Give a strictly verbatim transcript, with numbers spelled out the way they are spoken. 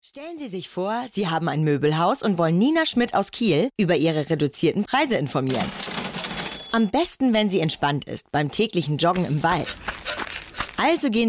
Stellen Sie sich vor, Sie haben ein Möbelhaus und wollen Nina Schmidt aus Kiel über ihre reduzierten Preise informieren. Am besten, wenn sie entspannt ist beim täglichen Joggen im Wald. Also gehen